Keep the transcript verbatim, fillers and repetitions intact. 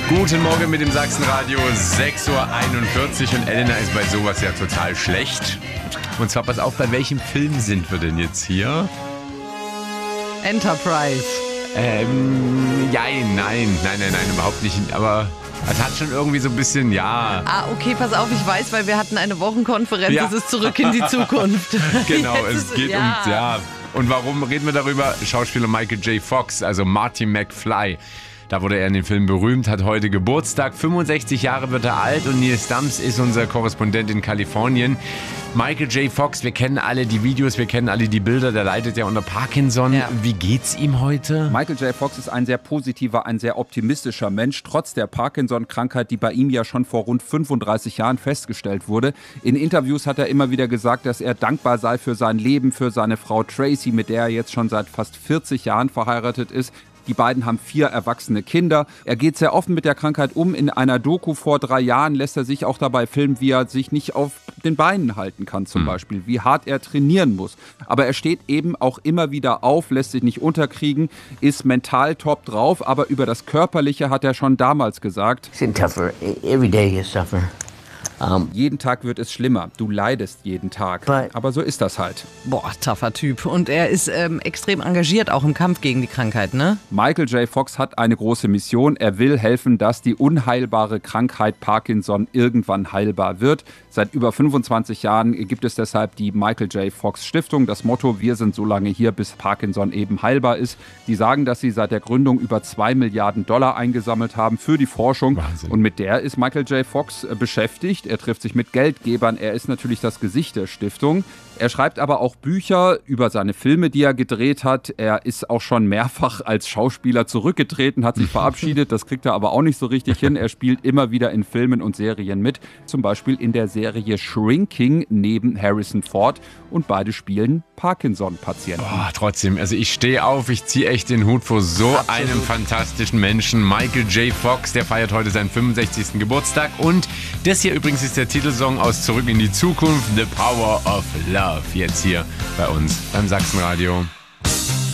Guten Morgen mit dem Sachsenradio, sechs Uhr einundvierzig und Elena ist bei sowas ja total schlecht. Und zwar, pass auf, bei welchem Film sind wir denn jetzt hier? Enterprise. Ähm, ja, nein, nein, nein, nein, überhaupt nicht. Aber es hat schon irgendwie so ein bisschen, ja. Ah, okay, pass auf, ich weiß, weil wir hatten eine Wochenkonferenz, Ja. es ist zurück in die Zukunft. Genau, Jetzt es ist- geht ja. um, ja. Und warum reden wir darüber? Schauspieler Michael J. Fox, also Marty McFly. Da wurde er in den Film berühmt, hat heute Geburtstag. fünfundsechzig Jahre wird er alt und Neil Stumps ist unser Korrespondent in Kalifornien. Michael J. Fox, wir kennen alle die Videos, wir kennen alle die Bilder, der leidet ja unter Parkinson. Ja. Wie geht's ihm heute? Michael J. Fox ist ein sehr positiver, ein sehr optimistischer Mensch, trotz der Parkinson-Krankheit, die bei ihm ja schon vor rund fünfunddreißig Jahren festgestellt wurde. In Interviews hat er immer wieder gesagt, dass er dankbar sei für sein Leben, für seine Frau Tracy, mit der er jetzt schon seit fast vierzig Jahren verheiratet ist. Die beiden haben vier erwachsene Kinder. Er geht sehr offen mit der Krankheit um. In einer Doku vor drei Jahren lässt er sich auch dabei filmen, wie er sich nicht auf den Beinen halten kann zum Beispiel, wie hart er trainieren muss. Aber er steht eben auch immer wieder auf, lässt sich nicht unterkriegen, ist mental top drauf, aber über das Körperliche hat er schon damals gesagt, It's getting tougher. E- Every day gets tougher. Um, jeden Tag wird es schlimmer, du leidest jeden Tag. But- Aber so ist das halt. Boah, tougher Typ. Und er ist ähm, extrem engagiert, auch im Kampf gegen die Krankheit, ne? Michael J. Fox hat eine große Mission. Er will helfen, dass die unheilbare Krankheit Parkinson irgendwann heilbar wird. Seit über fünfundzwanzig Jahren gibt es deshalb die Michael J. Fox Stiftung. Das Motto, wir sind so lange hier, bis Parkinson eben heilbar ist. Die sagen, dass sie seit der Gründung über zwei Milliarden Dollar eingesammelt haben für die Forschung. Wahnsinn. Und mit der ist Michael J. Fox äh, beschäftigt. Er trifft sich mit Geldgebern. Er ist natürlich das Gesicht der Stiftung. Er schreibt aber auch Bücher über seine Filme, die er gedreht hat. Er ist auch schon mehrfach als Schauspieler zurückgetreten, hat sich verabschiedet. Das kriegt er aber auch nicht so richtig hin. Er spielt immer wieder in Filmen und Serien mit. Zum Beispiel in der Serie Shrinking neben Harrison Ford. Und beide spielen Parkinson-Patienten. Boah, trotzdem, also ich stehe auf, ich ziehe echt den Hut vor so einem fantastischen Menschen. Michael J. Fox, der feiert heute seinen fünfundsechzigsten Geburtstag. Und das hier übrigens ist der Titelsong aus Zurück in die Zukunft, The Power of Love. Jetzt hier bei uns beim Sachsenradio.